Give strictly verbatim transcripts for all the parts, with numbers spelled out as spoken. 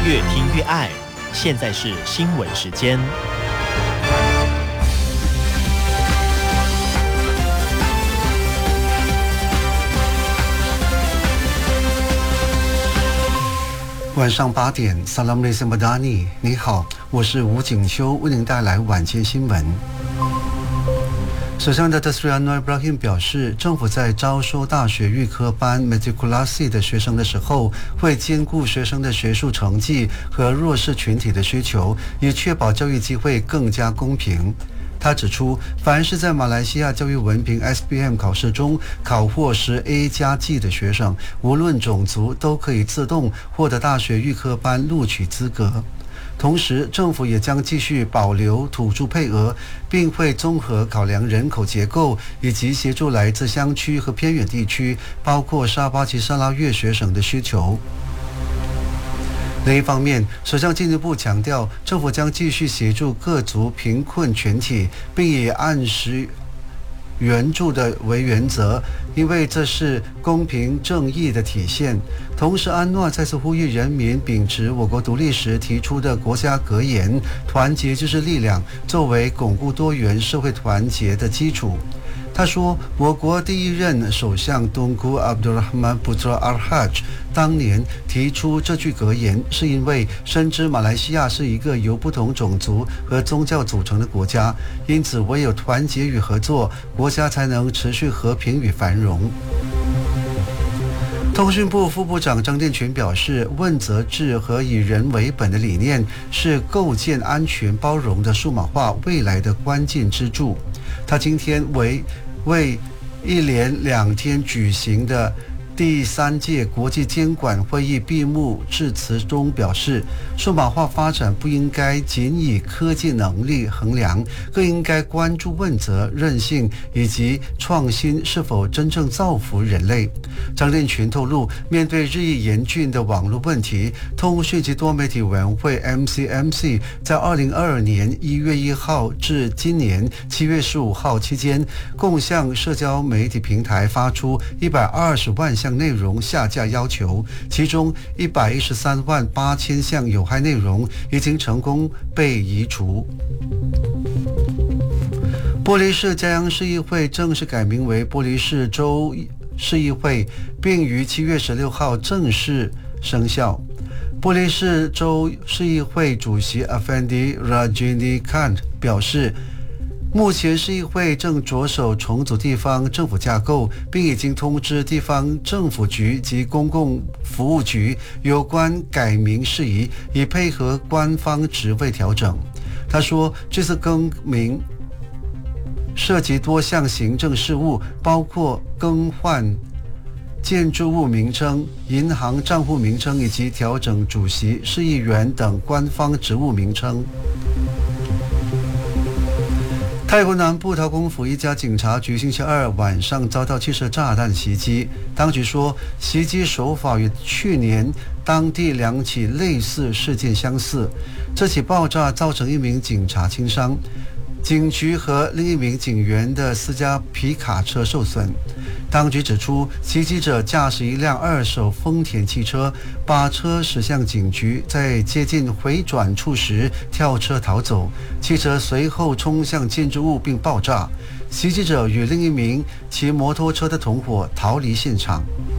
越听越爱。现在是新闻时间。 晚上八点 Assalamualaikum Madani， 你好，我是吴景修，为您带来晚间新闻。首相的 Dr. Anwar Ibrahim 表示，政府在招收大学预科班 Matrikulasi 的学生的时候，会兼顾学生的学术成绩和弱势群体的需求，以确保教育机会更加公平。他指出，凡是在马来西亚教育文凭 S B M 考试中考获十 A 加 G 的学生，无论种族都可以自动获得大学预科班录取资格。同时，政府也将继续保留土著配额，并会综合考量人口结构，以及协助来自乡区和偏远地区，包括沙巴及沙拉越学生的需求。另一方面，首相进一步强调，政府将继续协助各族贫困群体，并以按时援助的为原则，因为这是公平正义的体现。同时，安诺再次呼吁人民秉持我国独立时提出的国家格言“团结就是力量”，作为巩固多元社会团结的基础。他说，我国第一任首相东姑 Abdul Rahman Putra Al-Haj 当年提出这句格言，是因为深知马来西亚是一个由不同种族和宗教组成的国家，因此唯有团结与合作，国家才能持续和平与繁荣。通讯部副部长张建群表示，问责制和以人为本的理念是构建安全包容的数码化未来的关键支柱。他今天为为一连两天举行的第三届国际监管会议闭幕致辞中表示，数码化发展不应该仅以科技能力衡量，更应该关注问责、韧性以及创新是否真正造福人类。张建群透露，面对日益严峻的网络问题，通讯及多媒体委员会 M C M C 在二零二二年一月一号至今年七月十五号期间，共向社交媒体平台发出一百二十万项内容下架要求，其中一百一十三万八千项有害内容已经成功被移除。玻璃市嘉阳市议会正式改名为玻璃市州市议会，并于七月十六号正式生效。玻璃市州市议会主席 Afandi Rajini Khan 表示，目前市议会正着手重组地方政府架构，并已经通知地方政府局及公共服务局有关改名事宜，以配合官方职位调整。他说，这次更名涉及多项行政事务，包括更换建筑物名称、银行账户名称以及调整主席、市议员等官方职务名称。泰国南部陶公府一家警察局星期二晚上遭到汽车炸弹袭击，当局说袭击手法与去年当地两起类似事件相似。这起爆炸造成一名警察轻伤，警局和另一名警员的私家皮卡车受损。当局指出，袭击者驾驶一辆二手丰田汽车，把车驶向警局，在接近回转处时跳车逃走。汽车随后冲向建筑物并爆炸，袭击者与另一名骑摩托车的同伙逃离现场。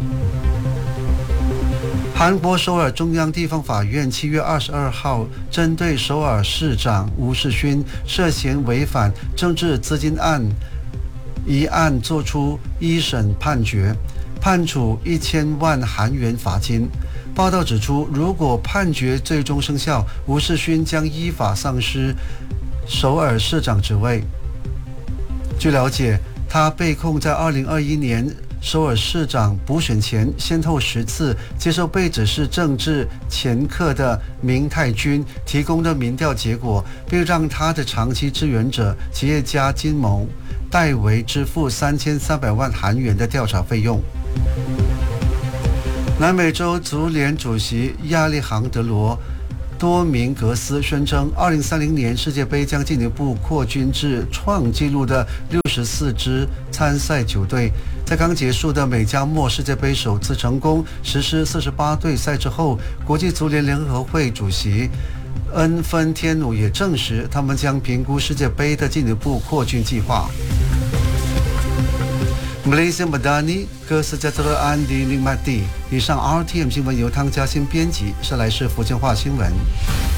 韩国首尔中央地方法院七月二十二号针对首尔市长吴世勋涉嫌违反政治资金案一案作出一审判决，判处一千万韩元罚金。报道指出，如果判决最终生效，吴世勋将依法丧失首尔市长职位。据了解，他被控在二零二一年首尔市长补选前，先后十次接受被指是政治掮客的明泰君提供的民调结果，并让他的长期支援者企业家金某代为支付三千三百万韩元的调查费用。南美洲足联主席亚历杭德罗多明格斯宣称，二零三零年世界杯将进一步扩军至创纪录的六十四支参赛球队。在刚结束的美加墨世界杯首次成功实施四十八队赛制后，国际足联联合会主席恩芬天努也证实，他们将评估世界杯的进一步扩军计划。Malaysia Madani Kesejahteraan dinikmati。以上 R T M 新闻由汤嘉欣编辑，是来自福建话新闻。